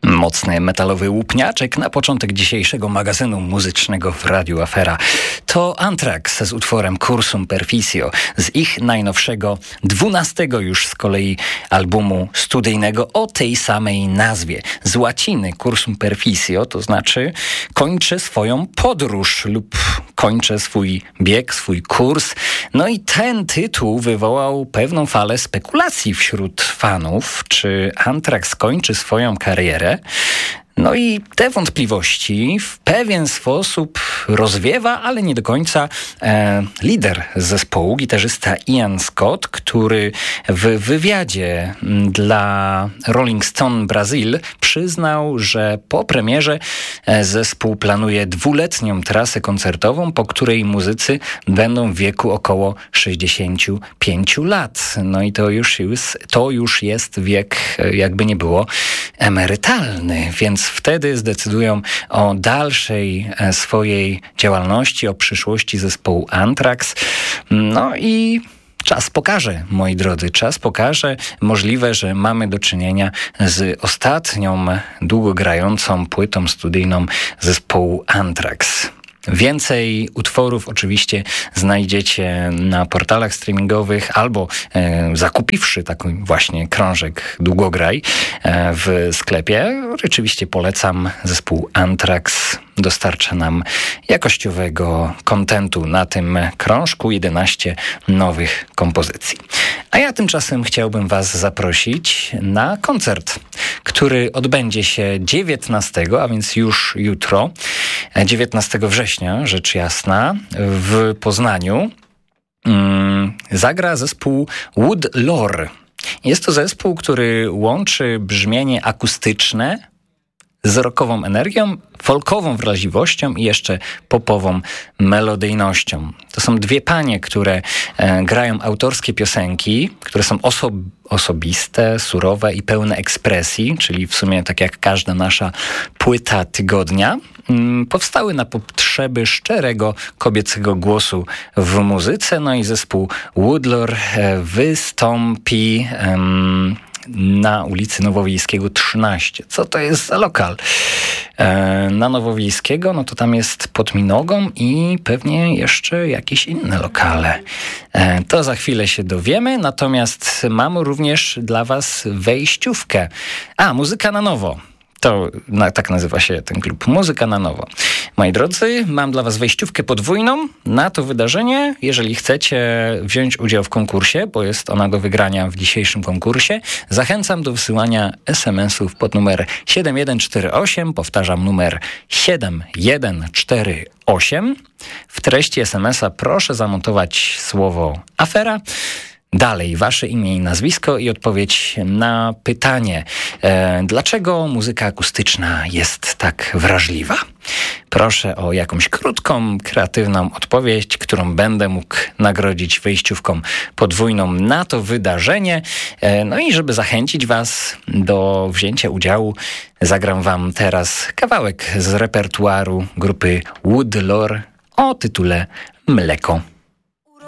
Mocny metalowy łupniaczek na początek dzisiejszego magazynu muzycznego w Radiu Afera. To Anthrax z utworem Cursum Perficio z ich najnowszego, 12. już z kolei albumu studyjnego o tej samej nazwie. Z łaciny Cursum Perficio, to znaczy kończę swoją podróż lub kończę swój bieg, swój kurs. No i ten tytuł wywołał pewną falę spekulacji wśród fanów, czy Anthrax kończy swoją karierę. No i te wątpliwości w pewien sposób rozwiewa, ale nie do końca lider zespołu, gitarzysta Ian Scott, który w wywiadzie dla Rolling Stone Brazil przyznał, że po premierze zespół planuje 2-letnią trasę koncertową, po której muzycy będą w wieku około 65 lat. No i to już jest wiek, jakby nie było, emerytalny, więc wtedy zdecydują o dalszej swojej działalności, o przyszłości zespołu Anthrax. No i czas pokaże, moi drodzy, czas pokaże. Możliwe, że mamy do czynienia z ostatnią długogrającą płytą studyjną zespołu Anthrax. Więcej utworów oczywiście znajdziecie na portalach streamingowych albo zakupiwszy taki właśnie krążek Długograj w sklepie. Rzeczywiście polecam. Zespół Anthrax dostarcza nam jakościowego kontentu na tym krążku, 11 nowych kompozycji. A ja tymczasem chciałbym Was zaprosić na koncert, który odbędzie się 19, a więc już jutro, 19 września, rzecz jasna, w Poznaniu. Zagra zespół Woodlore. Jest to zespół, który łączy brzmienie akustyczne z rockową energią, folkową wrażliwością i jeszcze popową melodyjnością. To są dwie panie, które grają autorskie piosenki, które są osobiste, surowe i pełne ekspresji, czyli w sumie tak jak każda nasza płyta tygodnia. Powstały na potrzeby szczerego kobiecego głosu w muzyce. No i zespół Woodlore wystąpi na ulicy Nowowiejskiego 13. Co to jest za lokal? Na Nowowiejskiego, no to tam jest pod Minogą i pewnie jeszcze jakieś inne lokale. To za chwilę się dowiemy, natomiast mam również dla Was wejściówkę. Muzyka na nowo. Tak nazywa się ten klub. Muzyka na nowo. Moi drodzy, mam dla Was wejściówkę podwójną na to wydarzenie. Jeżeli chcecie wziąć udział w konkursie, bo jest ona do wygrania w dzisiejszym konkursie, zachęcam do wysyłania SMS-ów pod numer 7148. Powtarzam, numer 7148. W treści SMS-a proszę zamontować słowo afera. Dalej, wasze imię i nazwisko i odpowiedź na pytanie, dlaczego muzyka akustyczna jest tak wrażliwa? Proszę o jakąś krótką, kreatywną odpowiedź, którą będę mógł nagrodzić wejściówką podwójną na to wydarzenie. No i żeby zachęcić Was do wzięcia udziału, zagram Wam teraz kawałek z repertuaru grupy Woodlore o tytule Mleko.